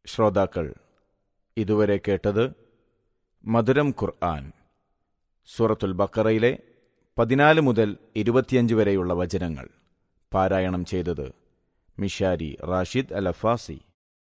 ശ്രോതാക്കൾ ഇതുവരെ കേട്ടത് മധുരം ഖുർആൻ സൂറത്തുൽ ബഖറയിലെ 14 മുതൽ 25 വരെയുള്ള വചനങ്ങൾ പാരായണം ചെയ്തത് മിഷാരി റാഷിദ് അൽ അഫാസി.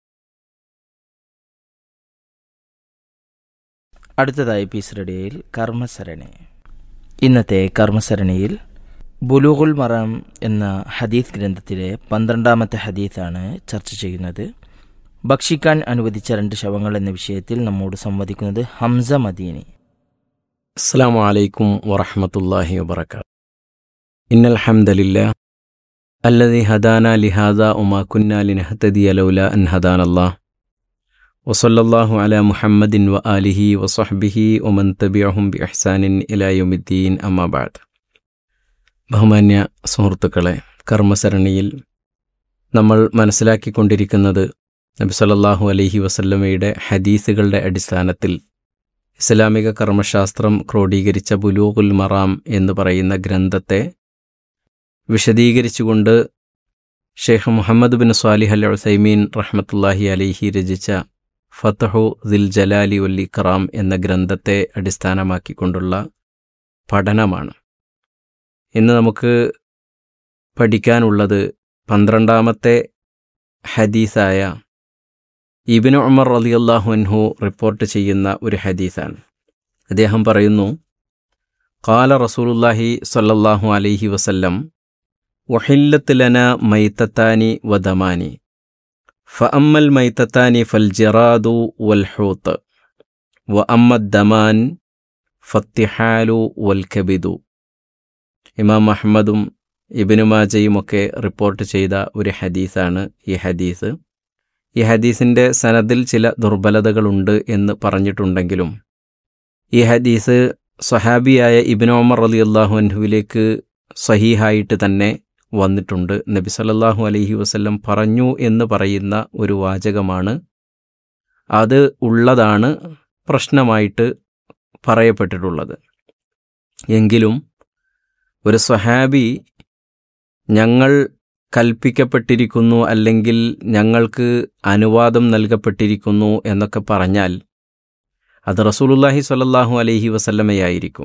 അടുത്തതായി പീസ് റേഡിയോയിൽ കർമ്മസരണി. ഇന്നത്തെ കർമ്മസരണിയിൽ ബുലൂഗുൽ മറാം എന്ന ഹദീസ് ഗ്രന്ഥത്തിലെ 12ാമത്തെ ഹദീസാണ് ചർച്ച ചെയ്യുന്നത്. ഭക്ഷിക്കാൻ അനുവദിച്ച 2 ശവങ്ങൾ എന്ന വിഷയത്തിൽ നമ്മോട് സംവദിക്കുന്നത് ഹംസ മദീനി. അസ്സലാമു അലൈക്കും വറഹ്മത്തുള്ളാഹി വബറകാതുഹു. ഇന്നൽ ഹംദലില്ലാഹ് അല്ലദീ ഹദാനാ ലിഹാദാ വമാ കുന്നാ ലിനഹ്തദിയ ലൗലാ അൻ ഹദാനല്ലാഹ് വസല്ലല്ലാഹു അലാ മുഹമ്മദിൻ വആലിഹി വസഹ്ബിഹി വമൻ തബിഅഹും ബിഇഹ്സാനിൻ ഇലാ യൗമിദ്ദീൻ. അമ്മാ ബഅദ്. ബഹുമാന്യ സുഹൃത്തുക്കളെ, കർമ്മസരണിയിൽ നമ്മൾ മനസ്സിലാക്കിക്കൊണ്ടിരിക്കുന്നത് നബി സല്ലല്ലാഹു അലൈഹി വസല്ലമയുടെ ഹദീസുകളുടെ അടിസ്ഥാനത്തിൽ ഇസ്ലാമിക കർമ്മശാസ്ത്രം ക്രോഡീകരിച്ച ബുലൂഗുൽ മറാം എന്ന് പറയുന്ന ഗ്രന്ഥത്തെ വിശദീകരിച്ചുകൊണ്ട് ഷെയ്ഖ് മുഹമ്മദ് ബിൻ സ്വാലിഹ് അൽ ഉസൈമീൻ റഹ്മത്തുള്ളാഹി അലൈഹി രചിച്ച ഫത്ഹു ദിൽ ജലാലി വൽ ഇക്റാം എന്ന ഗ്രന്ഥത്തെ അടിസ്ഥാനമാക്കിക്കൊണ്ടുള്ള പഠനമാണ്. ഇന്ന് നമുക്ക് പഠിക്കാനുള്ളത് 12ാമത്തെ ഹദീസായ ഇബ്നു ഉമർ റളിയല്ലാഹു അൻഹു റിപ്പോർട്ട് ചെയ്യുന്ന ഒരു ഹദീസാണ്. അദ്ദേഹം പറയുന്നു, ഖാല റസൂലുള്ളാഹി സ്വല്ലല്ലാഹു അലൈഹി വസല്ലം വഹില്ലത്ത് ലനാ മൈത്തത്താനി വദമാനി ഫഅമ്മൽ മൈത്തത്താനി ഫൽ ജറാദു വൽ ഹൂത്ത് വഅമ്മദ് ദമാൻ ഫത്തിഹാലു വൽ കബിദു. ഇമാം അഹ്മദും ഇബ്നു മാജയുമൊക്കെ റിപ്പോർട്ട് ചെയ്ത ഒരു ഹദീസാണ് ഈ ഹദീസ്. ഈ ഹദീസിൻ്റെ സനദിൽ ചില ദുർബലതകളുണ്ട് എന്ന് പറഞ്ഞിട്ടുണ്ടെങ്കിലും ഈ ഹദീസ് സ്വഹാബിയായ ഇബ്നു ഉമർ റളിയല്ലാഹു അൻഹുവിലേക്ക് സഹീഹായിട്ട് തന്നെ വന്നിട്ടുണ്ട്. നബി സല്ലല്ലാഹു അലൈഹി വസല്ലം പറഞ്ഞു എന്ന് പറയുന്ന ഒരു വാചകമാണ്. അത് ഉള്ളതാണ് പ്രശ്നമായിട്ട് പറയപ്പെട്ടിട്ടുള്ളത്. എങ്കിലും ഒരു സ്വഹാബി ഞങ്ങൾ കൽപ്പിക്കപ്പെട്ടിരിക്കുന്നു അല്ലെങ്കിൽ ഞങ്ങൾക്ക് അനുവാദം നൽകപ്പെട്ടിരിക്കുന്നു എന്നൊക്കെ പറഞ്ഞാൽ അത് റസൂലുള്ളാഹി സ്വല്ലല്ലാഹു അലൈഹി വസല്ലമയായിരിക്കും.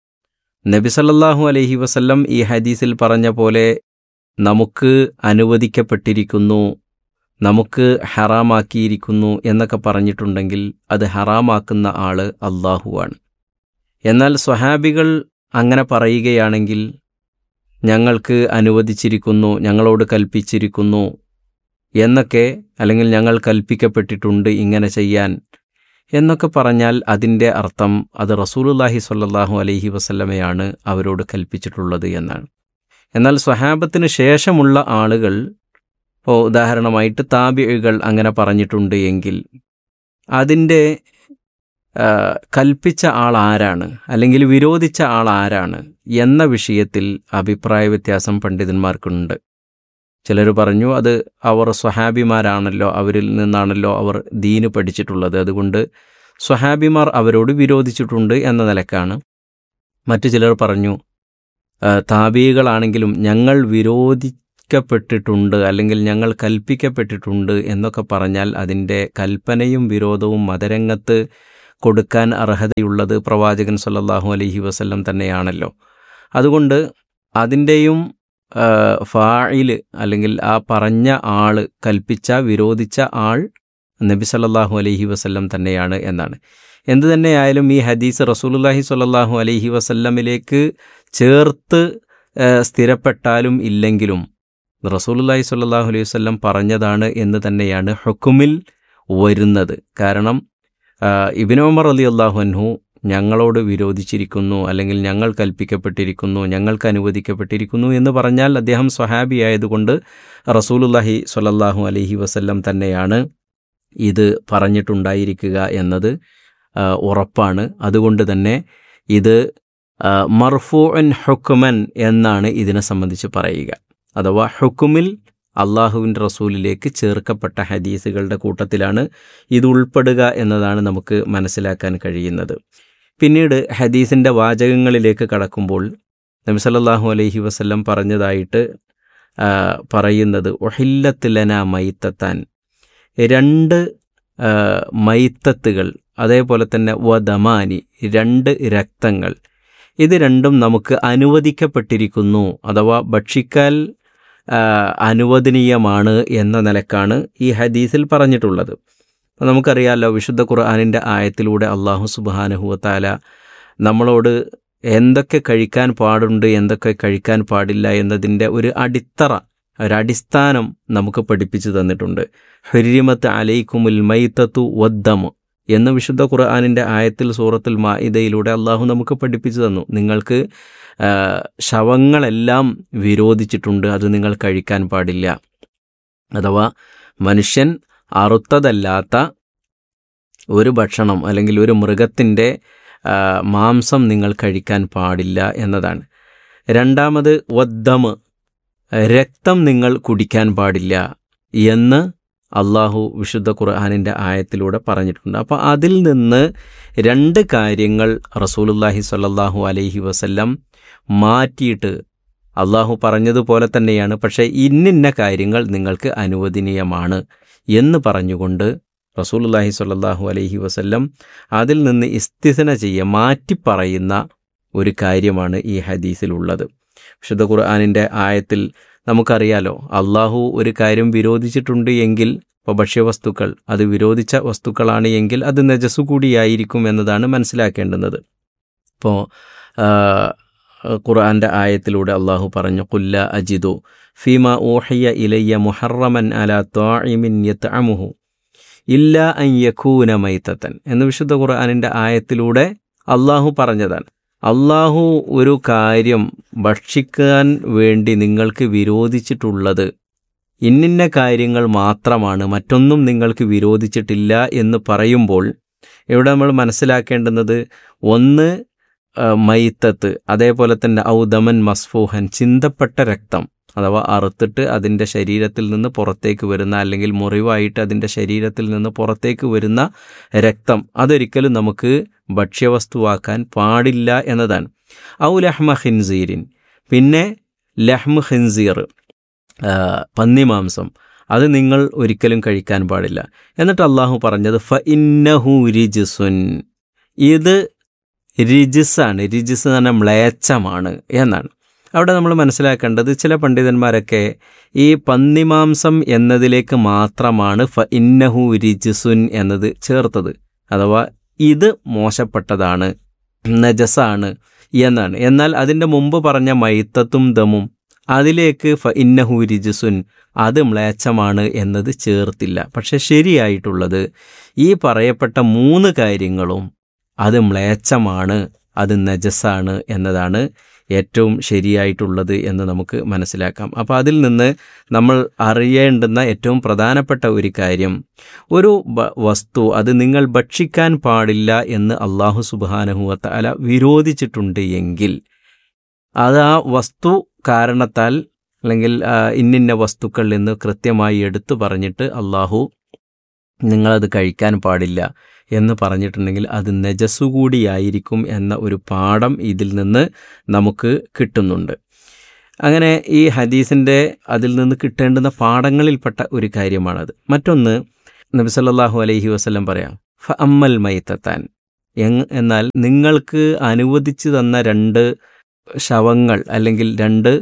നബി സല്ലല്ലാഹു അലൈഹി വസല്ലം ഈ ഹദീസിൽ പറഞ്ഞ പോലെ നമുക്ക് അനുവദിക്കപ്പെട്ടിരിക്കുന്നു, നമുക്ക് ഹറാമാക്കിയിരിക്കുന്നു എന്നൊക്കെ പറഞ്ഞിട്ടുണ്ടെങ്കിൽ അത് ഹറാമാക്കുന്ന ആള് അല്ലാഹുവാണ്. എന്നാൽ സ്വഹാബികൾ അങ്ങനെ പറയുകയാണെങ്കിൽ ഞങ്ങൾക്ക് അനുവദിച്ചിരിക്കുന്നു, ഞങ്ങളോട് കൽപ്പിച്ചിരിക്കുന്നു എന്നൊക്കെ, അല്ലെങ്കിൽ ഞങ്ങൾ കൽപ്പിക്കപ്പെട്ടിട്ടുണ്ട് ഇങ്ങനെ ചെയ്യാൻ എന്നൊക്കെ പറഞ്ഞാൽ അതിൻ്റെ അർത്ഥം അത് റസൂലുള്ളാഹി സ്വല്ലല്ലാഹു അലൈഹി വസല്ലമയാണ് അവരോട് കൽപ്പിച്ചിട്ടുള്ളത് എന്നാണ്. എന്നാൽ സ്വഹാബത്തിന് ശേഷമുള്ള ആളുകൾ, ഉദാഹരണമായിട്ട് താബിഈകൾ അങ്ങനെ പറഞ്ഞിട്ടുണ്ട് എങ്കിൽ അതിൻ്റെ കൽപ്പിച്ച ആൾ ആരാണ് അല്ലെങ്കിൽ വിരോധിച്ച ആൾ ആരാണ് എന്ന വിഷയത്തിൽ അഭിപ്രായ വ്യത്യാസം പണ്ഡിതന്മാർക്കുണ്ട്. ചിലർ പറഞ്ഞു അത് അവർ സ്വഹാബിമാരാണല്ലോ, അവരിൽ നിന്നാണല്ലോ അവർ ദീന് പഠിച്ചിട്ടുള്ളത്, അതുകൊണ്ട് സ്വഹാബിമാർ അവരോട് വിരോധിച്ചിട്ടുണ്ട് എന്ന നിലക്കാണ്. മറ്റു ചിലർ പറഞ്ഞു താബീകളാണെങ്കിലും ഞങ്ങൾ വിരോധിക്കപ്പെട്ടിട്ടുണ്ട് അല്ലെങ്കിൽ ഞങ്ങൾ കൽപ്പിക്കപ്പെട്ടിട്ടുണ്ട് എന്നൊക്കെ പറഞ്ഞാൽ അതിൻ്റെ കൽപ്പനയും വിരോധവും മതരംഗത്ത് കൊടുക്കാൻ അർഹതയുള്ളത് പ്രവാചകൻ സല്ലല്ലാഹു അലൈഹി വസല്ലം തന്നെയാണല്ലോ. അതുകൊണ്ട് അതിൻ്റെയും ഫാഇല് അല്ലെങ്കിൽ ആ പറഞ്ഞ ആൾ, കൽപ്പിച്ച വിരോധിച്ച ആൾ നബി സല്ലല്ലാഹു അലൈഹി വസല്ലം തന്നെയാണ് എന്നാണ്. എന്തു തന്നെയായാലും ഈ ഹദീസ് റസൂലുള്ളാഹി സ്വല്ലല്ലാഹു അലൈഹി വസല്ലമിലേക്ക് ചേർത്ത് സ്ഥിരപ്പെട്ടാലും ഇല്ലെങ്കിലും റസൂലുള്ളാഹി സ്വല്ലല്ലാഹു അലൈഹി വസല്ലം പറഞ്ഞതാണ് എന്ന് തന്നെയാണ് ഹുക്കുമിൽ വരുന്നത്. കാരണം ഇബ്നു ഉമർ റളിയല്ലാഹു അൻഹു ഞങ്ങളോട് വിരോധിച്ചിരിക്കുന്നു അല്ലെങ്കിൽ ഞങ്ങൾ കൽപ്പിക്കപ്പെട്ടിരിക്കുന്നു, ഞങ്ങൾക്ക് അനുവദിക്കപ്പെട്ടിരിക്കുന്നു എന്ന് പറഞ്ഞാൽ അദ്ദേഹം സ്വഹാബിയായതുകൊണ്ട് റസൂലുള്ളാഹി സ്വല്ലല്ലാഹു അലൈഹി വസല്ലം തന്നെയാണ് ഇത് പറഞ്ഞിട്ടുണ്ടായിരിക്കുക എന്നത് ഉറപ്പാണ്. അതുകൊണ്ട് തന്നെ ഇത് മർഫൂഉൻ ഹുക്മൻ എന്നാണ് ഇതിനെ സംബന്ധിച്ച് പറയുക. അഥവാ ഹുക്കുമിൽ അള്ളാഹുവിൻ്റെ റസൂലിലേക്ക് ചേർക്കപ്പെട്ട ഹദീസുകളുടെ കൂട്ടത്തിലാണ് ഇത് ഉൾപ്പെടുക എന്നതാണ് നമുക്ക് മനസ്സിലാക്കാൻ കഴിയുന്നത്. പിന്നീട് ഹദീസിൻ്റെ വാചകങ്ങളിലേക്ക് കടക്കുമ്പോൾ നബി സല്ലല്ലാഹു അലൈഹി വസല്ലം പറഞ്ഞതായിട്ട് പറയുന്നത് ഉഹില്ലത്ത് ലനാ മൈത്തത്താൻ, 2 മൈത്തത്തുകൾ, അതേപോലെ തന്നെ വദമാനി 2 രക്തങ്ങൾ, ഇത് രണ്ടും നമുക്ക് അനുവദിക്കപ്പെട്ടിരിക്കുന്നു, അഥവാ ഭക്ഷിക്കാൻ അനുവദനീയമാണ് എന്ന നിലക്കാണ് ഈ ഹദീസിൽ പറഞ്ഞിട്ടുള്ളത്. നമുക്കറിയാമല്ലോ, വിശുദ്ധ ഖുർആനിൻ്റെ ആയത്തിലൂടെ അള്ളാഹു സുബ്ഹാനഹു വ തആല നമ്മളോട് എന്തൊക്കെ കഴിക്കാൻ പാടുണ്ട്, എന്തൊക്കെ കഴിക്കാൻ പാടില്ല എന്നതിൻ്റെ ഒരു അടിസ്ഥാനം നമുക്ക് പഠിപ്പിച്ചു തന്നിട്ടുണ്ട്. ഹുരിമത്ത് അലൈക്കുമുൽ മൈത്തത്തു വദ്ദമു എന്ന് വിശുദ്ധ ഖുർആനിൻ്റെ ആയത്തിൽ സൂറത്തുൽ മാഇദയിലൂടെ അള്ളാഹു നമുക്ക് പഠിപ്പിച്ചു തന്നു. നിങ്ങൾക്ക് ശവങ്ങളെല്ലാം വിരോധിച്ചിട്ടുണ്ട്, അത് നിങ്ങൾ കഴിക്കാൻ പാടില്ല. അഥവാ മനുഷ്യൻ അറുത്തതല്ലാത്ത ഒരു ഭക്ഷണം അല്ലെങ്കിൽ ഒരു മൃഗത്തിൻ്റെ മാംസം നിങ്ങൾ കഴിക്കാൻ പാടില്ല എന്നതാണ്. രണ്ടാമത് വദ്ദമ്, രക്തം നിങ്ങൾ കുടിക്കാൻ പാടില്ല എന്ന് അള്ളാഹു വിശുദ്ധ ഖുർആനിൻ്റെ ആയത്തിലൂടെ പറഞ്ഞിട്ടുണ്ട്. അപ്പോൾ അതിൽ നിന്ന് 2 കാര്യങ്ങൾ റസൂലുള്ളാഹി സ്വല്ലല്ലാഹു അലൈഹി വസല്ലം മാറ്റിയിട്ട് അള്ളാഹു പറഞ്ഞതുപോലെ തന്നെയാണ്, പക്ഷേ ഇന്നിന്ന കാര്യങ്ങൾ നിങ്ങൾക്ക് അനുവദനീയമാണ് എന്ന് പറഞ്ഞുകൊണ്ട് റസൂലുള്ളാഹി സ്വല്ലല്ലാഹു അലൈഹി വസല്ലം അതിൽ നിന്ന് ഇസ്തിസ്ന മാറ്റി പറയുന്ന ഒരു കാര്യമാണ് ഈ ഹദീസിലുള്ളത്. വിശുദ്ധ ഖുർആനിൻ്റെ ആയത്തിൽ നമുക്കറിയാലോ, അള്ളാഹു ഒരു കാര്യം വിരോധിച്ചിട്ടുണ്ട് എങ്കിൽ, ഇപ്പോൾ ഭക്ഷ്യവസ്തുക്കൾ അത് വിരോധിച്ച വസ്തുക്കളാണ് എങ്കിൽ അത് നജസ് കൂടിയായിരിക്കും എന്നതാണ് മനസ്സിലാക്കേണ്ടുന്നത്. ഇപ്പോൾ ഖുർആൻ്റെ ആയത്തിലൂടെ അള്ളാഹു പറഞ്ഞു, ഖുല്ല അജിദു ഫീമ ഊഹിയ ഇലയ്യ മുഹറമൻ അലാ ത്വാഇമിൻ യത്അമുഹു ഇല്ലാ അൻ യകൂന മൈതതൻ എന്ന് വിശുദ്ധ ഖുർആനിൻ്റെ ആയത്തിലൂടെ അള്ളാഹു പറഞ്ഞതാണ്. അള്ളാഹു ഒരു കാര്യം ഭക്ഷിക്കാൻ വേണ്ടി നിങ്ങൾക്ക് വിരോധിച്ചിട്ടുള്ളത് ഇന്നിന്ന കാര്യങ്ങൾ മാത്രമാണ്, മറ്റൊന്നും നിങ്ങൾക്ക് വിരോധിച്ചിട്ടില്ല എന്ന് പറയുമ്പോൾ ഇവിടെ നമ്മൾ മനസ്സിലാക്കേണ്ടുന്നത്, ഒന്ന് മൈത്തത്ത്, അതേപോലെ തന്നെ ഔദമൻ മസ്ഫൂഹൻ, ചിന്തപ്പെട്ട രക്തം, അഥവാ അറുത്തിട്ട് അതിൻ്റെ ശരീരത്തിൽ നിന്ന് പുറത്തേക്ക് വരുന്ന, അല്ലെങ്കിൽ മുറിവായിട്ട് അതിൻ്റെ ശരീരത്തിൽ നിന്ന് പുറത്തേക്ക് വരുന്ന രക്തം, അതൊരിക്കലും നമുക്ക് ഭക്ഷ്യവസ്തുവാക്കാൻ പാടില്ല എന്നതാണ്. ഔ ലഹ്മ ഖിൻസീരിൻ, പിന്നെ ലഹ്മ ഖിൻസീർ, പന്നിമാംസം, അത് നിങ്ങൾ ഒരിക്കലും കഴിക്കാൻ പാടില്ല. എന്നിട്ട് അള്ളാഹു പറഞ്ഞത് ഫ ഇന്നഹു റിജ്സുൻ, ഇത് റിജിസാണ്, റിജിസ് എന്ന് പറഞ്ഞാൽ മ്ലേച്ഛമാണ് എന്നാണ്. അവിടെ നമ്മൾ മനസ്സിലാക്കേണ്ടത്, ചില പണ്ഡിതന്മാരൊക്കെ ഈ പന്നിമാംസം എന്നതിലേക്ക് മാത്രമാണ് ഫ ഇന്നഹു റിജ്സുൻ എന്നത് ചേർത്തത്, അഥവാ ഇത് മോശപ്പെട്ടതാണ്, നജസാണ് എന്നാണ്. എന്നാൽ അതിൻ്റെ മുമ്പ് പറഞ്ഞ മൈത്തത്തും ദമും അതിലേക്ക് ഫ ഇന്നഹു റിജ്സുൻ, അത് മ്ലേച്ഛമാണ് എന്നത് ചേർത്തില്ല. പക്ഷെ ശരിയായിട്ടുള്ളത് ഈ പറയപ്പെട്ട 3 കാര്യങ്ങളും അത് മ്ലേച്ഛമാണ്, അത് നജസാണ് എന്നതാണ് ഏറ്റവും ശരിയായിട്ടുള്ളത് എന്ന് നമുക്ക് മനസ്സിലാക്കാം. അപ്പോൾ അതിൽ നിന്ന് നമ്മൾ അറിയേണ്ടുന്ന ഏറ്റവും പ്രധാനപ്പെട്ട ഒരു കാര്യം, ഒരു വസ്തു അത് നിങ്ങൾ ഭക്ഷിക്കാൻ പാടില്ല എന്ന് അല്ലാഹു സുബ്ഹാനഹു വ തആല വിരോധിച്ചിട്ടുണ്ട് എങ്കിൽ അത് ആ വസ്തു കാരണത്താൽ, അല്ലെങ്കിൽ ഇന്നിന്ന വസ്തുക്കൾ എന്ന് കൃത്യമായി എടുത്തു പറഞ്ഞിട്ട് അല്ലാഹു നിങ്ങളത് കഴിക്കാൻ പാടില്ല എന്ന് പറഞ്ഞിട്ടുണ്ടെങ്കിൽ അത് നജസ്സു കൂടിയായിരിക്കും എന്ന ഒരു പാഠം ഇതിൽ നിന്ന് നമുക്ക് കിട്ടുന്നുണ്ട്. അങ്ങനെ ഈ ഹദീസിൻ്റെ അതിൽ നിന്ന് കിട്ടേണ്ടുന്ന പാഠങ്ങളിൽപ്പെട്ട ഒരു കാര്യമാണത്. മറ്റൊന്ന്, നബി സല്ലല്ലാഹു അലൈഹി വസല്ലം പറയാം, ഫ അമ്മൽ മൈത്തത്താൻ, എന്നാൽ നിങ്ങൾക്ക് അനുവദിച്ചു തന്ന 2 ശവങ്ങൾ അല്ലെങ്കിൽ 2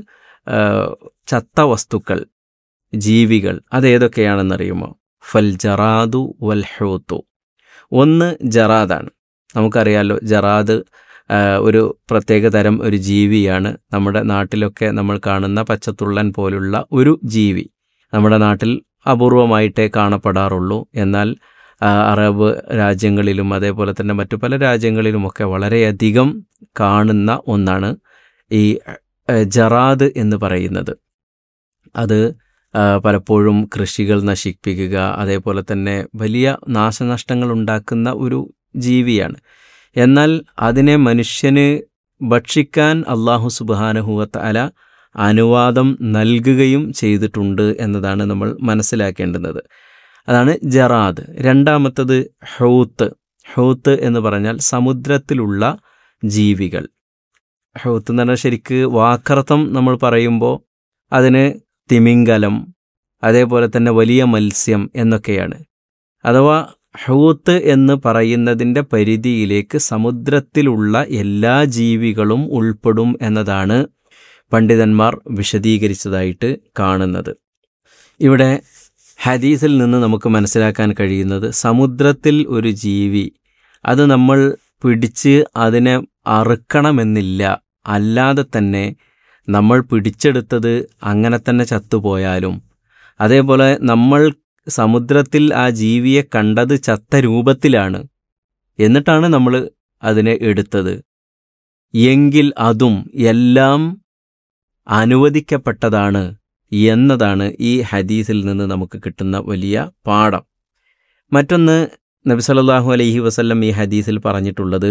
ചത്ത വസ്തുക്കൾ, ജീവികൾ, അതേതൊക്കെയാണെന്നറിയുമോ? ഫൽ ജറാദു വൽ ഹൂത്തു. ഒന്ന് ജറാദാണ്. നമുക്കറിയാമല്ലോ, ജറാദ് ഒരു പ്രത്യേക തരം ഒരു ജീവിയാണ്. നമ്മുടെ നാട്ടിലൊക്കെ നമ്മൾ കാണുന്ന പച്ചത്തുള്ളൻ പോലുള്ള ഒരു ജീവി നമ്മുടെ നാട്ടിൽ അപൂർവമായിട്ടേ കാണപ്പെടാറുള്ളൂ. എന്നാൽ അറബ് രാജ്യങ്ങളിലും അതേപോലെ തന്നെ മറ്റു പല രാജ്യങ്ങളിലുമൊക്കെ വളരെയധികം കാണുന്ന ഒന്നാണ് ഈ ജറാദ് എന്ന് പറയുന്നത്. അത് പലപ്പോഴും കൃഷികൾ നശിപ്പിക്കുക, അതേപോലെ തന്നെ വലിയ നാശനഷ്ടങ്ങൾ ഉണ്ടാക്കുന്ന ഒരു ജീവിയാണ്. എന്നാൽ അതിനെ മനുഷ്യന് ഭക്ഷിക്കാൻ അല്ലാഹു സുബ്ഹാനഹു വ തആല അനുവാദം നൽകുകയും ചെയ്തിട്ടുണ്ട് എന്നതാണ് നമ്മൾ മനസ്സിലാക്കേണ്ടുന്നത്. അതാണ് ജറാദ്. രണ്ടാമത്തത് ഹൂത്ത്. ഹൂത്ത് എന്ന് പറഞ്ഞാൽ സമുദ്രത്തിലുള്ള ജീവികൾ. ഹൂത്ത് എന്ന് പറഞ്ഞാൽ ശരിക്ക് വാക്കർത്ഥം നമ്മൾ പറയുമ്പോൾ അതിന് തിമിംഗലം, അതേപോലെ തന്നെ വലിയ മത്സ്യം എന്നൊക്കെയാണ്. അഥവാ ഹൂത്ത് എന്ന് പറയുന്നതിൻ്റെ പരിധിയിലേക്ക് സമുദ്രത്തിലുള്ള എല്ലാ ജീവികളും ഉൾപ്പെടും എന്നതാണ് പണ്ഡിതന്മാർ വിശദീകരിച്ചതായിട്ട് കാണുന്നത്. ഇവിടെ ഹദീസിൽ നിന്ന് നമുക്ക് മനസ്സിലാക്കാൻ കഴിയുന്നത്, സമുദ്രത്തിൽ ഒരു ജീവി അത് നമ്മൾ പിടിച്ച് അതിനെ അറുക്കണമെന്നില്ല, അല്ലാതെ തന്നെ നമ്മൾ പിടിച്ചെടുത്തത് അങ്ങനെ തന്നെ ചത്തുപോയാലും, അതേപോലെ നമ്മൾ സമുദ്രത്തിൽ ആ ജീവിയെ കണ്ടത് ചത്ത രൂപത്തിലാണ്, എന്നിട്ടാണ് നമ്മൾ അതിനെ എടുത്തത് എങ്കിൽ അതും എല്ലാം അനുവദിക്കപ്പെട്ടതാണ് എന്നതാണ് ഈ ഹദീസിൽ നിന്ന് നമുക്ക് കിട്ടുന്ന വലിയ പാഠം. മറ്റൊന്ന്, നബി സല്ലല്ലാഹു അലൈഹി വസല്ലം ഈ ഹദീസിൽ പറഞ്ഞിട്ടുള്ളത്,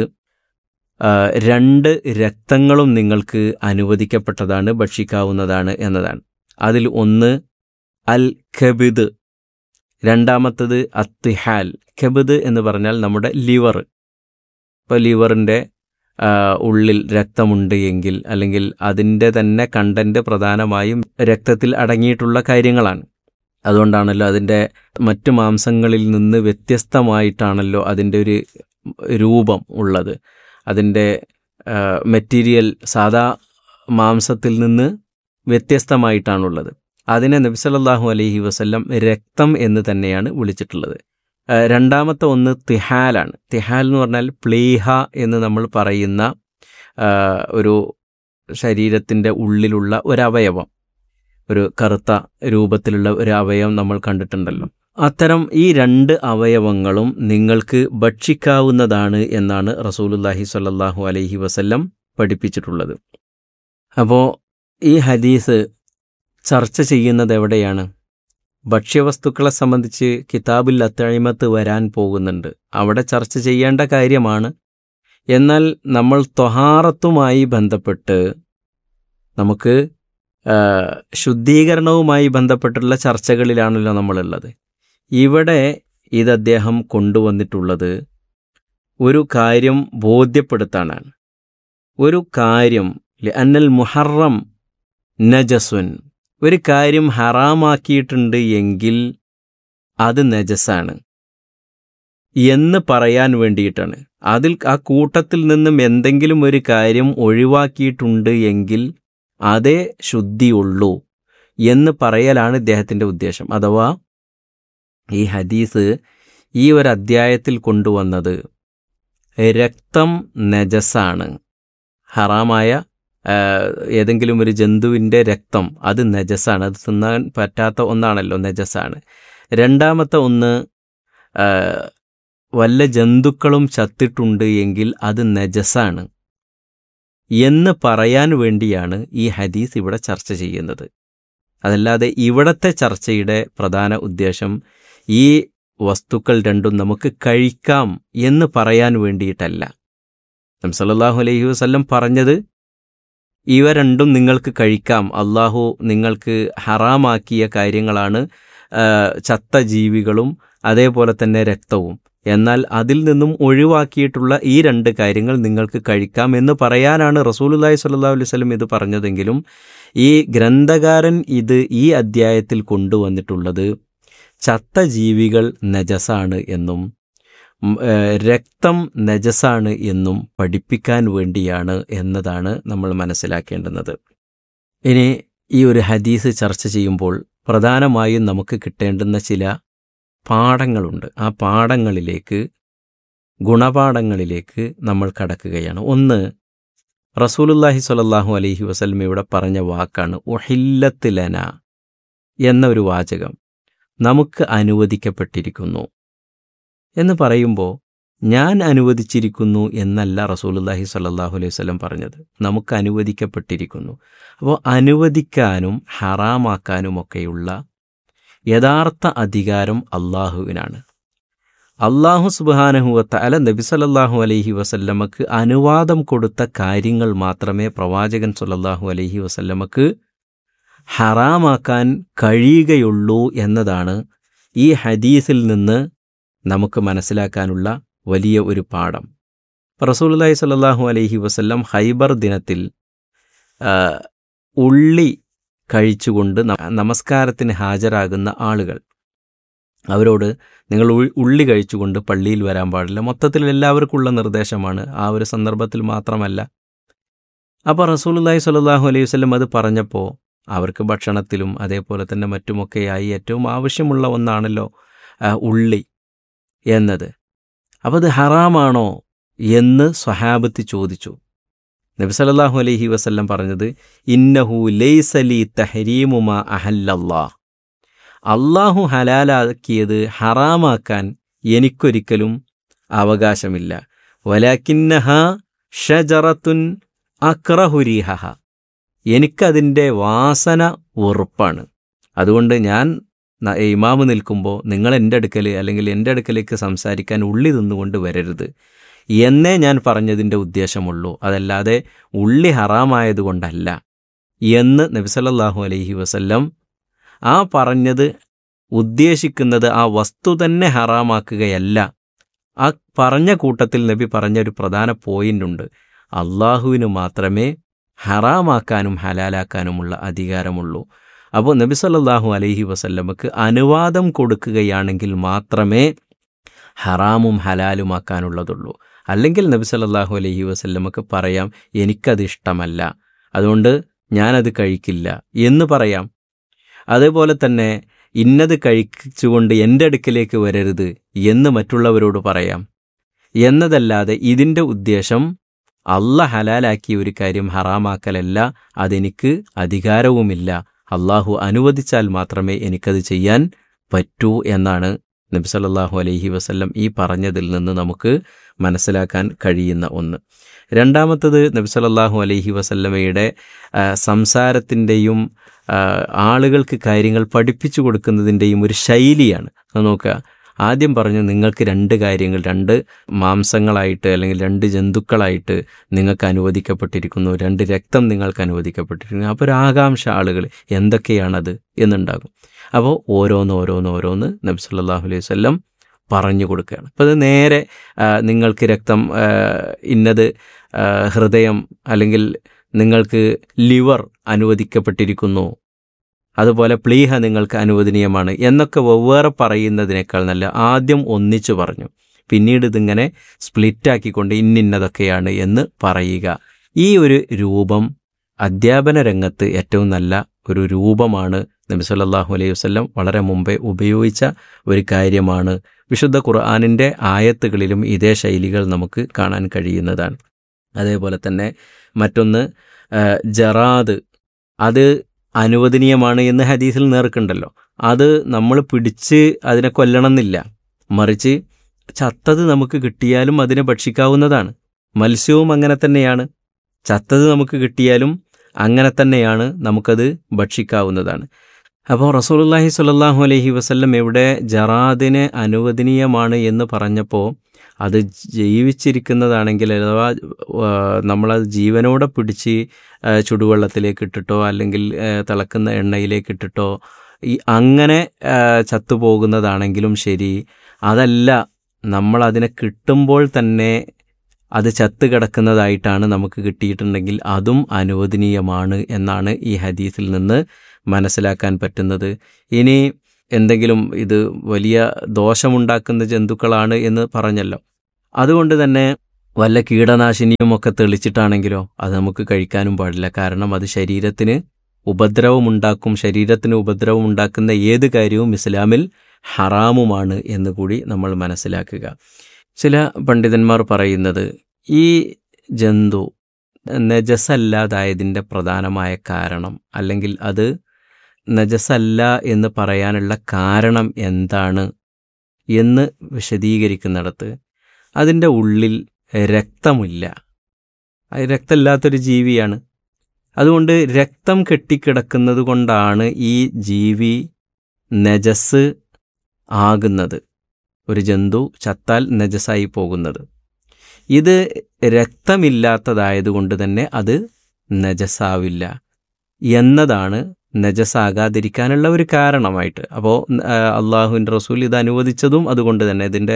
2 രക്തങ്ങളും നിങ്ങൾക്ക് അനുവദിക്കപ്പെട്ടതാണ്, ഭക്ഷിക്കാവുന്നതാണ് എന്നതാണ്. അതിൽ ഒന്ന് അൽ ഖബിദ്, രണ്ടാമത്തത് അത്തിഹാൽ. ഖബിദ് എന്ന് പറഞ്ഞാൽ നമ്മുടെ ലിവർ. ഇപ്പോൾ ലിവറിൻ്റെ ഉള്ളിൽ രക്തമുണ്ട് എങ്കിൽ, അല്ലെങ്കിൽ അതിൻ്റെ തന്നെ കണ്ടന്റ് പ്രധാനമായും രക്തത്തിൽ അടങ്ങിയിട്ടുള്ള കാര്യങ്ങളാണ്. അതുകൊണ്ടാണല്ലോ അതിൻ്റെ മറ്റു മാംസങ്ങളിൽ നിന്ന് വ്യത്യസ്തമായിട്ടാണല്ലോ അതിൻ്റെ ഒരു രൂപം ഉള്ളത്. അതിൻ്റെ മെറ്റീരിയൽ സാധാ മാംസത്തിൽ നിന്ന് വ്യത്യസ്തമായിട്ടാണുള്ളത്. അതിനെ നബി സല്ലല്ലാഹു അലൈഹി വസല്ലം രക്തം എന്ന് തന്നെയാണ് വിളിച്ചിട്ടുള്ളത്. രണ്ടാമത്തെ ഒന്ന് തിഹാലാണ്. തിഹാൽ എന്ന് പറഞ്ഞാൽ പ്ലീഹ എന്ന് നമ്മൾ പറയുന്ന ഒരു ശരീരത്തിൻ്റെ ഉള്ളിലുള്ള ഒരവയവം, ഒരു കറുത്ത രൂപത്തിലുള്ള ഒരു അവയവം നമ്മൾ കണ്ടിട്ടുണ്ടല്ലോ. അത്തരം ഈ 2 അവയവങ്ങളും നിങ്ങൾക്ക് ഭക്ഷിക്കാവുന്നതാണ് എന്നാണ് റസൂലുള്ളാഹി സ്വല്ലല്ലാഹു അലൈഹി വസല്ലം പഠിപ്പിച്ചിട്ടുള്ളത്. അപ്പോൾ ഈ ഹദീസ് ചർച്ച ചെയ്യുന്നത് എവിടെയാണ്? ഭക്ഷ്യവസ്തുക്കളെ സംബന്ധിച്ച് കിതാബുൽ അത്ഇമത്ത് വരാൻ പോകുന്നുണ്ട്, അവിടെ ചർച്ച ചെയ്യേണ്ട കാര്യമാണ്. എന്നാൽ നമ്മൾ ത്വഹാറത്തുമായി ബന്ധപ്പെട്ട്, നമുക്ക് ശുദ്ധീകരണവുമായി ബന്ധപ്പെട്ടുള്ള ചർച്ചകളിലാണല്ലോ നമ്മളുള്ളത്. ഇവിടെ ഇത് അദ്ദേഹം കൊണ്ടുവന്നിട്ടുള്ളത് ഒരു കാര്യം ബോധ്യപ്പെടുത്താനാണ്. ഒരു കാര്യം അന്നൽ മുഹറം നജസുൻ, ഒരു കാര്യം ഹറാമാക്കിയിട്ടുണ്ട് എങ്കിൽ അത് നജസാണ് എന്ന് പറയാൻ വേണ്ടിയിട്ടാണ്. ആ കൂട്ടത്തിൽ നിന്നും എന്തെങ്കിലും ഒരു കാര്യം ഒഴിവാക്കിയിട്ടുണ്ട് എങ്കിൽ അതേ ശുദ്ധിയുള്ളൂ എന്ന് പറയലാണ് ഇദ്ദേഹത്തിൻ്റെ ഉദ്ദേശം. അഥവാ ഈ ഹദീസ് ഈ ഒരു അദ്ധ്യായത്തിൽ കൊണ്ടുവന്നത് രക്തം നജസാണ്, ഹറാമായ ഏതെങ്കിലും ഒരു ജന്തുവിൻ്റെ രക്തം അത് നജസാണ്, അത് തിന്നാൻ പറ്റാത്ത ഒന്നാണല്ലോ, നജസാണ്. രണ്ടാമത്തെ ഒന്ന്, വല്ല ജന്തുക്കളും ചത്തിട്ടുണ്ട് എങ്കിൽ അത് നജസാണ് എന്ന് പറയാൻ വേണ്ടിയാണ് ഈ ഹദീസ് ഇവിടെ ചർച്ച ചെയ്യുന്നത്. അതല്ലാതെ ഇവിടത്തെ ചർച്ചയുടെ പ്രധാന ഉദ്ദേശം ഈ വസ്തുക്കൾ രണ്ടും നമുക്ക് കഴിക്കാം എന്ന് പറയാൻ വേണ്ടിയിട്ടല്ല. നബി സല്ലല്ലാഹു അലൈഹി വസല്ലം പറഞ്ഞത് ഇവ രണ്ടും നിങ്ങൾക്ക് കഴിക്കാം, അള്ളാഹു നിങ്ങൾക്ക് ഹറാമാക്കിയ കാര്യങ്ങളാണ് ചത്ത ജീവികളും അതേപോലെ തന്നെ രക്തവും. എന്നാൽ അതിൽ നിന്നും ഒഴിവാക്കിയിട്ടുള്ള ഈ 2 കാര്യങ്ങൾ നിങ്ങൾക്ക് കഴിക്കാം എന്ന് പറയാനാണ് റസൂലുള്ളാഹി സ്വല്ലല്ലാഹു അലൈഹി വസല്ലം ഇത് പറഞ്ഞതെങ്കിലും ഈ ഗ്രന്ഥകാരൻ ഇത് ഈ അദ്ധ്യായത്തിൽ കൊണ്ടുവന്നിട്ടുള്ളത് ചത്ത ജീവികൾ നജസാണ് എന്നും രക്തം നജസാണ് എന്നും പഠിപ്പിക്കാൻ വേണ്ടിയാണ് എന്നതാണ് നമ്മൾ മനസ്സിലാക്കേണ്ടുന്നത്. ഇനി ഈ ഒരു ഹദീസ് ചർച്ച ചെയ്യുമ്പോൾ പ്രധാനമായും നമുക്ക് കിട്ടേണ്ടുന്ന ചില പാഠങ്ങളുണ്ട്. ആ പാഠങ്ങളിലേക്ക്, ഗുണപാഠങ്ങളിലേക്ക് നമ്മൾ കടക്കുകയാണ്. ഒന്ന്, റസൂലുള്ളാഹി സ്വല്ലല്ലാഹു അലൈഹി വസല്ലമയുടെ പറഞ്ഞ വാക്കാണ് ഉഹില്ലത്ത് ലന എന്ന ഒരു വാചകം. നമുക്ക് അനുവദിക്കപ്പെട്ടിരിക്കുന്നു എന്ന് പറയുമ്പോൾ ഞാൻ അനുവദിച്ചിരിക്കുന്നു എന്നല്ല റസൂലുള്ളാഹി സ്വല്ലല്ലാഹു അലൈഹി വസല്ലം പറഞ്ഞത്, നമുക്ക് അനുവദിക്കപ്പെട്ടിരിക്കുന്നു. അപ്പോൾ അനുവദിക്കാനും ഹറാമാക്കാനുമൊക്കെയുള്ള യഥാർത്ഥ അധികാരം അള്ളാഹുവിനാണ്. അള്ളാഹു സുബ്ഹാനഹു വ തആല നബി സല്ലല്ലാഹു അലൈഹി വസല്ലമക്ക് അനുവാദം കൊടുത്ത കാര്യങ്ങൾ മാത്രമേ പ്രവാചകൻ സല്ലല്ലാഹു അലൈഹി വസല്ലമക്ക് ഹറാമാക്കാൻ കഴിയുകയുള്ളൂ എന്നതാണ് ഈ ഹദീസിൽ നിന്ന് നമുക്ക് മനസ്സിലാക്കാനുള്ള വലിയ ഒരു പാഠം. റസൂലുള്ളാഹി സ്വല്ലല്ലാഹു അലൈഹി വസല്ലം ഖൈബർ ദിനത്തിൽ ഉള്ളി കഴിച്ചുകൊണ്ട് നമസ്കാരത്തിന് ഹാജരാകുന്ന ആളുകൾ, അവരോട് നിങ്ങൾ ഉള്ളി കഴിച്ചുകൊണ്ട് പള്ളിയിൽ വരാൻ പാടില്ല. മൊത്തത്തിൽ എല്ലാവർക്കുമുള്ള നിർദ്ദേശമാണ്, ആ ഒരു സന്ദർഭത്തിൽ മാത്രമല്ല. അപ്പോൾ റസൂലുള്ളാഹി സ്വല്ലല്ലാഹു അലൈഹി വസല്ലം അത് പറഞ്ഞപ്പോൾ അവർക്ക് ഭക്ഷണത്തിലും അതേപോലെ തന്നെ മറ്റുമൊക്കെയായി ഏറ്റവും ആവശ്യമുള്ള ഒന്നാണല്ലോ ഉള്ളി എന്നത്. അപ്പോൾ അത് ഹറാമാണോ എന്ന് സ്വഹാബത്ത് ചോദിച്ചു. നബി സല്ലല്ലാഹു അലൈഹി വസല്ലം പറഞ്ഞത് ഇന്നഹു ലൈസ ലി തഹരീമു മാ അഹല്ലല്ലാഹ്, അള്ളാഹു ഹലാലാക്കിയത് ഹറാമാക്കാൻ എനിക്കൊരിക്കലും അവകാശമില്ല. വലാകിന്നഹ ഷജറത്തുൻ അക്റഹു റീഹഹ, എനിക്കതിൻ്റെ വാസന വെറുപ്പാണ്. അതുകൊണ്ട് ഞാൻ ഇമാമ് നിൽക്കുമ്പോൾ നിങ്ങൾ എൻ്റെ അടുക്കൽ അല്ലെങ്കിൽ എൻ്റെ അടുക്കലേക്ക് സംസാരിക്കാൻ ഉള്ളി തിന്നുകൊണ്ട് വരരുത് എന്നേ ഞാൻ പറഞ്ഞതിൻ്റെ ഉദ്ദേശമുള്ളൂ, അതല്ലാതെ ഉള്ളി ഹറാമായതുകൊണ്ടല്ല എന്ന് നബി സല്ലല്ലാഹു അലൈഹി വസല്ലം ആ പറഞ്ഞത് ഉദ്ദേശിക്കുന്നത് ആ വസ്തു തന്നെ ഹറാമാക്കുകയല്ല. ആ പറഞ്ഞ കൂട്ടത്തിൽ നബി പറഞ്ഞൊരു പ്രധാന പോയിൻ്റുണ്ട്, അള്ളാഹുവിന് മാത്രമേ ഹറാമാക്കാനും ഹലാലാക്കാനുമുള്ള അധികാരമുള്ളൂ. അപ്പോൾ നബി സല്ലല്ലാഹു അലൈഹി വസല്ലമക്ക് അനുവാദം കൊടുക്കുകയാണെങ്കിൽ മാത്രമേ ഹറാമും ഹലാലുമാക്കാനുള്ളതുള്ളൂ. അല്ലെങ്കിൽ നബി സല്ലല്ലാഹു അലൈഹി വസല്ലമക്ക് പറയാം എനിക്കതിഷ്ടമല്ല, അതുകൊണ്ട് ഞാനത് കഴിക്കില്ല എന്ന് പറയാം. അതേപോലെ തന്നെ ഇന്നത് കഴിച്ചുകൊണ്ട് എൻ്റെ അടുക്കലേക്ക് വരരുത് എന്ന് മറ്റുള്ളവരോട് പറയാം എന്നതല്ലാതെ ഇതിൻ്റെ ഉദ്ദേശം അള്ളാഹ് ഹലാലാക്കിയ ഒരു കാര്യം ഹറാമാക്കലല്ല, അതെനിക്ക് അധികാരവുമില്ല, അള്ളാഹു അനുവദിച്ചാൽ മാത്രമേ എനിക്കത് ചെയ്യാൻ പറ്റൂ എന്നാണ് നബി സല്ലല്ലാഹു അലൈഹി വസല്ലം ഈ പറഞ്ഞതിൽ നിന്ന് നമുക്ക് മനസ്സിലാക്കാൻ കഴിയുന്ന ഒന്ന്. രണ്ടാമത്തത് നബി സല്ലല്ലാഹു അലൈഹി വസല്ലമയുടെ സംസാരത്തിൻ്റെയും ആളുകൾക്ക് കാര്യങ്ങൾ പഠിപ്പിച്ചു കൊടുക്കുന്നതിൻ്റെയും ഒരു ശൈലിയാണ്. അത് നോക്കുക, ആദ്യം പറഞ്ഞു നിങ്ങൾക്ക് രണ്ട് കാര്യങ്ങൾ, രണ്ട് മാംസങ്ങളായിട്ട് അല്ലെങ്കിൽ രണ്ട് ജന്തുക്കളായിട്ട് നിങ്ങൾക്ക് അനുവദിക്കപ്പെട്ടിരിക്കുന്നു, രണ്ട് രക്തം നിങ്ങൾക്ക് അനുവദിക്കപ്പെട്ടിരിക്കുന്നു. അപ്പോൾ ഒരു ആകാംക്ഷ ആളുകൾ എന്തൊക്കെയാണത് എന്നുണ്ടാകും. അപ്പോൾ ഓരോന്ന് നബി സല്ലല്ലാഹു അലൈഹി വസല്ലം പറഞ്ഞു കൊടുക്കുകയാണ്. അപ്പോൾ അത് നേരെ നിങ്ങൾക്ക് രക്തം ഇന്നത്, ഹൃദയം അല്ലെങ്കിൽ നിങ്ങൾക്ക് ലിവർ അനുവദിക്കപ്പെട്ടിരിക്കുന്നു, അതുപോലെ പ്ലീഹ നിങ്ങൾക്ക് അനുവദനീയമാണ് എന്നൊക്കെ വെവ്വേറെ പറയുന്നതിനേക്കാൾ നല്ല ആദ്യം ഒന്നിച്ചു പറഞ്ഞു, പിന്നീട് ഇതിങ്ങനെ സ്പ്ലിറ്റാക്കിക്കൊണ്ട് ഇന്നതൊക്കെയാണ് എന്ന് പറയുക. ഈ ഒരു രൂപം അധ്യാപന രംഗത്ത് ഏറ്റവും നല്ല ഒരു രൂപമാണ്. നബി സല്ലല്ലാഹു അലൈഹി വസല്ലം വളരെ മുമ്പേ ഉപയോഗിച്ച ഒരു കാര്യമാണ്. വിശുദ്ധ ഖുർആനിൻ്റെ ആയത്തുകളിലും ഇതേ ശൈലികൾ നമുക്ക് കാണാൻ കഴിയുന്നതാണ്. അതേപോലെ തന്നെ മറ്റൊന്ന് ജറാദ്, അത് അനുവദനീയമാണ് എന്ന് ഹദീസിൽ നേർക്കുണ്ടല്ലോ. അത് നമ്മൾ പിടിച്ച് അതിനെ കൊല്ലണമെന്നില്ല, മറിച്ച് ചത്തത് നമുക്ക് കിട്ടിയാലും അതിനെ ഭക്ഷിക്കാവുന്നതാണ്. മത്സ്യവും അങ്ങനെ തന്നെയാണ്, ചത്തത് നമുക്ക് കിട്ടിയാലും അങ്ങനെ തന്നെയാണ്, നമുക്കത് ഭക്ഷിക്കാവുന്നതാണ്. അപ്പോൾ റസൂലുള്ളാഹി സ്വല്ലല്ലാഹു അലൈഹി വസല്ലം ഇവിടെ ജറാദിന് അനുവദനീയമാണ് എന്ന് പറഞ്ഞപ്പോൾ അത് ജീവിച്ചിരിക്കുന്നതാണെങ്കിൽ അഥവാ നമ്മളത് ജീവനോടെ പിടിച്ച് ചുടുവെള്ളത്തിലേക്ക് ഇട്ടിട്ടോ അല്ലെങ്കിൽ തിളക്കുന്ന എണ്ണയിലേക്ക് ഇട്ടിട്ടോ അങ്ങനെ ചത്തുപോകുന്നതാണെങ്കിലും ശരി, അതല്ല നമ്മളതിനെ കിട്ടുമ്പോൾ തന്നെ അത് ചത്ത് കിടക്കുന്നതായിട്ടാണ് നമുക്ക് കിട്ടിയിട്ടുണ്ടെങ്കിൽ അതും അനുവദനീയമാണ് എന്നാണ് ഈ ഹദീസിൽ നിന്ന് മനസ്സിലാക്കാൻ പറ്റുന്നത്. ഇനി എന്തെങ്കിലും ഇത് വലിയ ദോഷമുണ്ടാക്കുന്ന ജന്തുക്കളാണ് എന്ന് പറഞ്ഞല്ലോ, അതുകൊണ്ട് തന്നെ വല്ല കീടനാശിനിയുമൊക്കെ തെളിച്ചിട്ടാണെങ്കിലോ അത് നമുക്ക് കഴിക്കാനും പാടില്ല. കാരണം അത് ശരീരത്തിന് ഉപദ്രവമുണ്ടാക്കും. ശരീരത്തിന് ഉപദ്രവമുണ്ടാക്കുന്ന ഏത് കാര്യവും ഇസ്ലാമിൽ ഹറാമുമാണ് എന്നുകൂടി നമ്മൾ മനസ്സിലാക്കുക. ചില പണ്ഡിതന്മാർ പറയുന്നത് ഈ ജന്തു നജസല്ലാതായതിൻ്റെ പ്രധാനമായ കാരണം, അല്ലെങ്കിൽ അത് നജസല്ല എന്ന് പറയാനുള്ള കാരണം എന്താണ് എന്ന് വിശദീകരിക്കുന്നിടത്ത് അതിൻ്റെ ഉള്ളിൽ രക്തമില്ല, രക്തമില്ലാത്തൊരു ജീവിയാണ്. അതുകൊണ്ട് രക്തം കെട്ടിക്കിടക്കുന്നത് കൊണ്ടാണ് ഈ ജീവി നജസ് ആകുന്നത്, ഒരു ജന്തു ചത്താൽ നജസായി പോകുന്നത്. ഇത് രക്തമില്ലാത്തതായതുകൊണ്ട് തന്നെ അത് നജസാവില്ല എന്നതാണ് നജസാകാതിരിക്കാനുള്ള ഒരു കാരണമായിട്ട്. അപ്പോൾ അള്ളാഹുവിൻ്റെ റസൂൽ ഇത് അനുവദിച്ചതും അതുകൊണ്ട് തന്നെ ഇതിൻ്റെ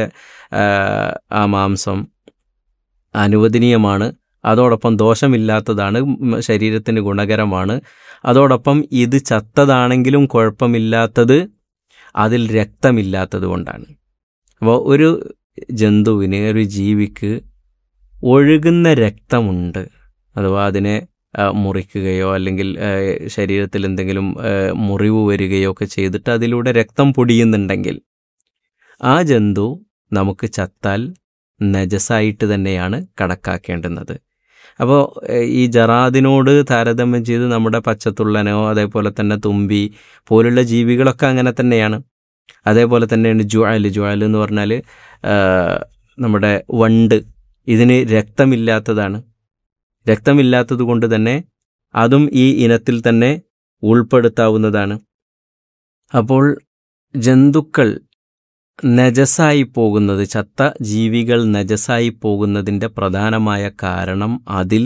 ആ മാംസം അനുവദനീയമാണ്, അതോടൊപ്പം ദോഷമില്ലാത്തതാണ്, ശരീരത്തിന് ഗുണകരമാണ്. അതോടൊപ്പം ഇത് ചത്തതാണെങ്കിലും കുഴപ്പമില്ലാത്തത് അതിൽ രക്തമില്ലാത്തത് കൊണ്ടാണ്. അപ്പോൾ ഒരു ജന്തുവിന്, ഒരു ജീവിക്ക് ഒഴുകുന്ന രക്തമുണ്ട്, അഥവാ അതിനെ മുറിക്കുകയോ അല്ലെങ്കിൽ ശരീരത്തിൽ എന്തെങ്കിലും മുറിവ് വരികയോ ഒക്കെ ചെയ്തിട്ട് അതിലൂടെ രക്തം പൊടിയുന്നുണ്ടെങ്കിൽ ആ ജന്തു നമുക്ക് ചത്താൽ നജസായിട്ട് തന്നെയാണ് കണക്കാക്കേണ്ടുന്നത്. അപ്പോൾ ഈ ജറാദിനോട് താരതമ്യം ചെയ്ത് നമ്മുടെ പച്ചത്തുള്ളനോ അതേപോലെ തന്നെ തുമ്പി പോലുള്ള ജീവികളൊക്കെ അങ്ങനെ തന്നെയാണ്. അതേപോലെ തന്നെയാണ് ജുഅൽ എന്ന് പറഞ്ഞാൽ നമ്മുടെ വണ്ട്, ഇതിന് രക്തമില്ലാത്തതാണ്. രക്തമില്ലാത്തത് കൊണ്ട് തന്നെ അതും ഈ ഇനത്തിൽ തന്നെ ഉൾപ്പെടുത്താവുന്നതാണ്. അപ്പോൾ ജന്തുക്കൾ നജസായി പോകുന്നത്, ചത്ത ജീവികൾ നജസായി പോകുന്നതിൻ്റെ പ്രധാനമായ കാരണം അതിൽ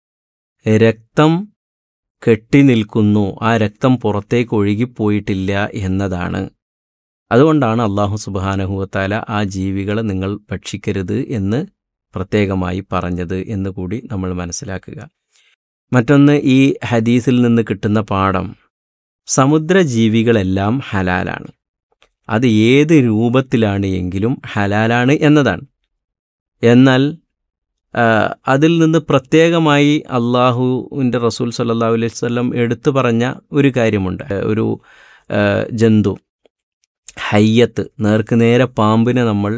രക്തം കെട്ടി നിൽക്കുന്നു, ആ രക്തം പുറത്തേക്ക് ഒഴുകിപ്പോയിട്ടില്ല എന്നതാണ്. അതുകൊണ്ടാണ് അല്ലാഹു സുബ്ഹാനഹു വ തആല ആ ജീവികളെ നിങ്ങൾ ഭക്ഷിക്കരുത് എന്ന് പ്രത്യേകമായി പറഞ്ഞത് എന്ന് കൂടി നമ്മൾ മനസ്സിലാക്കുക. മറ്റൊന്ന്, ഈ ഹദീസിൽ നിന്ന് കിട്ടുന്ന പാഠം, സമുദ്രജീവികളെല്ലാം ഹലാലാണ്. അത് ഏത് രൂപത്തിലാണ് എങ്കിലും ഹലാലാണ് എന്നതാണ്. എന്നാൽ അതിൽ നിന്ന് പ്രത്യേകമായി അള്ളാഹുവിൻ്റെ റസൂൽ സല്ലല്ലാഹു അലൈഹി വസല്ലം എടുത്തു പറഞ്ഞ ഒരു കാര്യമുണ്ട്. ഒരു ജന്തു, ഹയ്യത്ത്, നേർക്കുനേരെ പാമ്പിനെ നമ്മൾ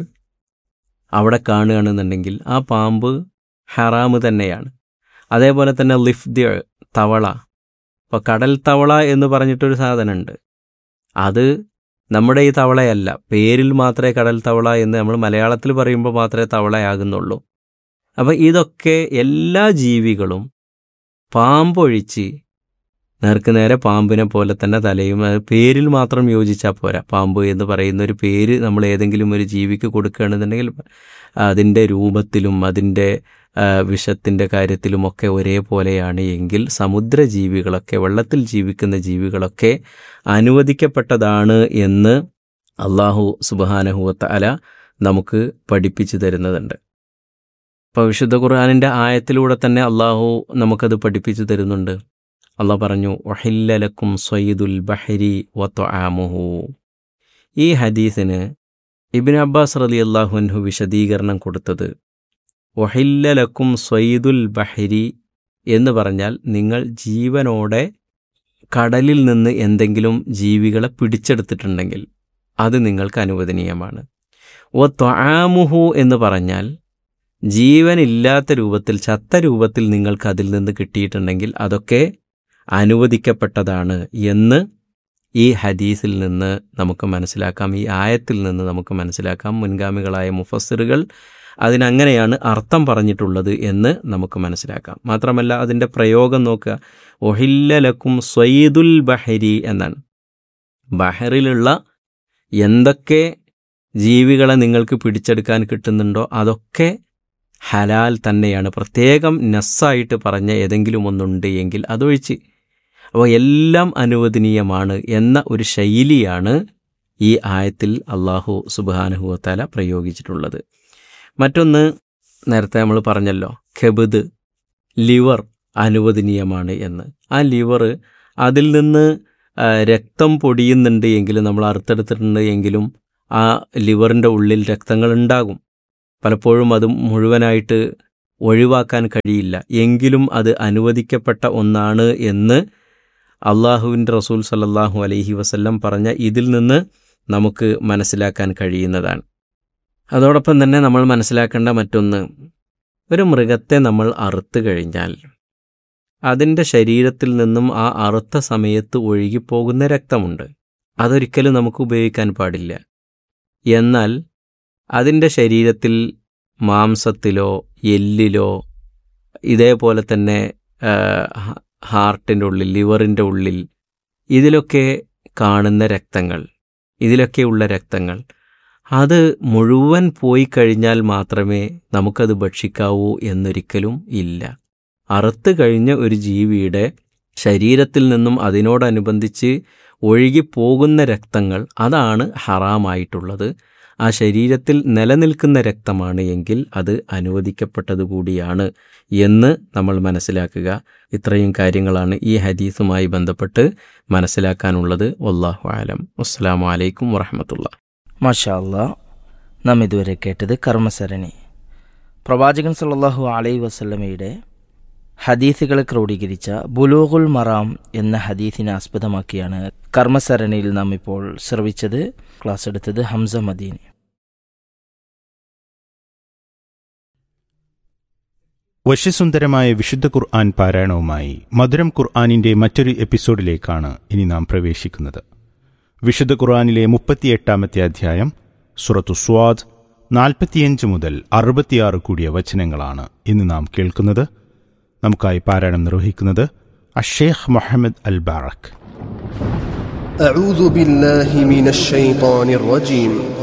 അവിടെ കാണുകയാണെന്നുണ്ടെങ്കിൽ ആ പാമ്പ് ഹറാമ് തന്നെയാണ്. അതേപോലെ തന്നെ ലിഫ്ദ്യ, തവള. ഇപ്പോൾ കടൽ തവള എന്ന് പറഞ്ഞിട്ടൊരു സാധനമുണ്ട്. അത് നമ്മുടെ ഈ തവളയല്ല, പേരിൽ മാത്രമേ കടൽ തവള എന്ന് നമ്മൾ മലയാളത്തിൽ പറയുമ്പോൾ മാത്രമേ തവളയാകുന്നുള്ളൂ. അപ്പോൾ ഇതൊക്കെ എല്ലാ ജീവികളും പാമ്പൊഴിച്ച് നേർക്കുനേരെ പാമ്പിനെ പോലെ തന്നെ തലയും, പേരിൽ മാത്രം യോജിച്ചാൽ പോരാ. പാമ്പ് എന്ന് പറയുന്ന ഒരു പേര് നമ്മൾ ഏതെങ്കിലും ഒരു ജീവിക്ക് കൊടുക്കുകയാണെന്നുണ്ടെങ്കിൽ അതിൻ്റെ രൂപത്തിലും അതിൻ്റെ വിഷത്തിൻ്റെ കാര്യത്തിലുമൊക്കെ ഒരേപോലെയാണ് എങ്കിൽ സമുദ്രജീവികളൊക്കെ, വെള്ളത്തിൽ ജീവിക്കുന്ന ജീവികളൊക്കെ അനുവദിക്കപ്പെട്ടതാണ് എന്ന് അല്ലാഹു സുബ്ഹാനഹു വ തആല നമുക്ക് പഠിപ്പിച്ചു തരുന്നതുണ്ട്. ഇപ്പോൾ വിശുദ്ധ ഖുർആനിൻ്റെ ആയത്തിലൂടെ തന്നെ അല്ലാഹു നമുക്കത് പഠിപ്പിച്ചു തരുന്നുണ്ട്. അല്ലാഹു പറഞ്ഞു, ഉഹില്ല ലക്കും സ്വയ്ദുൽ ബഹരി വത്വആമുഹു. ഈ ഹദീസിന് ഇബ്നു അബ്ബാസ് റളിയല്ലാഹു അൻഹു വിശദീകരണം കൊടുത്തത്, ഉഹില്ല ലക്കും സ്വയ്ദുൽ ബഹരി എന്ന് പറഞ്ഞാൽ നിങ്ങൾ ജീവനോടെ കടലിൽ നിന്ന് എന്തെങ്കിലും ജീവികളെ പിടിച്ചെടുത്തിട്ടുണ്ടെങ്കിൽ അത് നിങ്ങൾക്ക് അനുവദനീയമാണ്. വത്വആമുഹു എന്ന് പറഞ്ഞാൽ ജീവനില്ലാത്ത രൂപത്തിൽ, ചത്ത രൂപത്തിൽ നിങ്ങൾക്ക് അതിൽ നിന്ന് കിട്ടിയിട്ടുണ്ടെങ്കിൽ അതൊക്കെ അനുവദിക്കപ്പെട്ടതാണ് എന്ന് ഈ ഹദീസിൽ നിന്ന് നമുക്ക് മനസ്സിലാക്കാം, ഈ ആയത്തിൽ നിന്ന് നമുക്ക് മനസ്സിലാക്കാം. മുൻഗാമികളായ മുഫസ്സിറുകൾ അതിനങ്ങനെയാണ് അർത്ഥം പറഞ്ഞിട്ടുള്ളത് എന്ന് നമുക്ക് മനസ്സിലാക്കാം. മാത്രമല്ല അതിൻ്റെ പ്രയോഗം നോക്കുക, ഉഹില്ല ലക്കും സ്വയ്ദുൽ ബഹരി എന്നാണ്. ബഹറിലുള്ള എന്തൊക്കെ ജീവികളെ നിങ്ങൾക്ക് പിടിച്ചെടുക്കാൻ കിട്ടുന്നുണ്ടോ അതൊക്കെ ഹലാൽ തന്നെയാണ്. പ്രത്യേകം നസ്സായിട്ട് പറഞ്ഞ ഏതെങ്കിലും ഒന്നുണ്ട് എങ്കിൽ അതൊഴിച്ച്. അപ്പോൾ എല്ലാം അനുവദനീയമാണ് എന്ന ഒരു ശൈലിയാണ് ഈ ആയത്തിൽ അല്ലാഹു സുബ്ഹാനഹു വ തആല പ്രയോഗിച്ചിട്ടുള്ളത്. മറ്റൊന്ന്, നേരത്തെ നമ്മൾ പറഞ്ഞല്ലോ, ഖബദ്, ലിവർ അനുവദനീയമാണ് എന്ന്. ആ ലിവർ, അതിൽ നിന്ന് രക്തം പൊടിയുന്നുണ്ട് എങ്കിലും, നമ്മൾ അറുത്തെടുത്തിട്ടുണ്ട് എങ്കിലും ആ ലിവറിൻ്റെ ഉള്ളിൽ രക്തങ്ങൾ ഉണ്ടാകും. പലപ്പോഴും അത് മുഴുവനായിട്ട് ഒഴിവാക്കാൻ കഴിയില്ല, എങ്കിലും അത് അനുവദിക്കപ്പെട്ട ഒന്നാണ് എന്ന് അള്ളാഹുവിൻ്റെ റസൂൽ സല്ലല്ലാഹു അലൈഹി വസല്ലം പറഞ്ഞ ഇതിൽ നിന്ന് നമുക്ക് മനസ്സിലാക്കാൻ കഴിയുന്നതാണ്. അതോടൊപ്പം തന്നെ നമ്മൾ മനസ്സിലാക്കേണ്ട മറ്റൊന്ന്, ഒരു മൃഗത്തെ നമ്മൾ അറുത്ത് കഴിഞ്ഞാൽ അതിൻ്റെ ശരീരത്തിൽ നിന്നും ആ അറുത്ത സമയത്ത് ഒഴുകിപ്പോകുന്ന രക്തമുണ്ട്. അതൊരിക്കലും നമുക്ക് ഉപയോഗിക്കാൻ പാടില്ല. എന്നാൽ അതിൻ്റെ ശരീരത്തിൽ മാംസത്തിലോ എല്ലിലോ ഇതേപോലെ തന്നെ ഹാർട്ടിൻ്റെ ഉള്ളിൽ, ലിവറിൻ്റെ ഉള്ളിൽ ഇതിലൊക്കെ കാണുന്ന രക്തങ്ങൾ, ഇതിലൊക്കെയുള്ള രക്തങ്ങൾ അത് മുഴുവൻ പോയി കഴിഞ്ഞാൽ മാത്രമേ നമുക്കത് ഭക്ഷിക്കാവൂ എന്നൊരിക്കലും ഇല്ല. അറുത്ത് കഴിഞ്ഞ ഒരു ജീവിയുടെ ശരീരത്തിൽ നിന്നും അതിനോടനുബന്ധിച്ച് ഒഴുകിപ്പോകുന്ന രക്തങ്ങൾ, അതാണ് ഹറാമായിട്ടുള്ളത്. ആ ശരീരത്തിൽ നിലനിൽക്കുന്ന രക്തമാണ് എങ്കിൽ അത് അനുവദിക്കപ്പെട്ടതുകൂടിയാണ് എന്ന് നമ്മൾ മനസ്സിലാക്കുക. ഇത്രയും കാര്യങ്ങളാണ് ഈ ഹദീസുമായി ബന്ധപ്പെട്ട് മനസ്സിലാക്കാനുള്ളത്. വല്ലാഹു അലം. അസ്സലാമു അലൈക്കും വറഹ്മത്തുള്ളാഹി. മാഷാ അല്ലാഹ്. നാം ഇതുവരെ കേട്ടത് കർമ്മസരണി. പ്രവാചകൻ സല്ലല്ലാഹു അലൈഹി വസല്ലമയുടെ ഹദീസുകളെ ക്രോഡീകരിച്ച ബുലൂഗുൽ മറാം എന്ന ഹദീസിനെ ആസ്പദമാക്കിയാണ് കർമ്മസരണിയിൽ നാം ഇപ്പോൾ ശ്രവിച്ചത്. ക്ലാസ് എടുത്തത് ഹംസ മദീനി. വശ്യസുന്ദരമായ വിശുദ്ധ ഖുർആൻ പാരായണവുമായി മധുരം ഖുർആനിന്റെ മറ്റൊരു എപ്പിസോഡിലേക്കാണ് ഇനി നാം പ്രവേശിക്കുന്നത്. വിശുദ്ധ ഖുർആനിലെ 38-ാമത്തെ അധ്യായം സൂറത്തു സ്വാദ് 45 മുതൽ 66 കൂടിയ വചനങ്ങളാണ് ഇന്ന് നാം കേൾക്കുന്നത്. നമുക്കായി പാരായണം നിർവഹിക്കുന്നത് അഷേഖ് മുഹമ്മദ് അൽ ബാറക്. أعوذ بالله من الشيطان الرجيم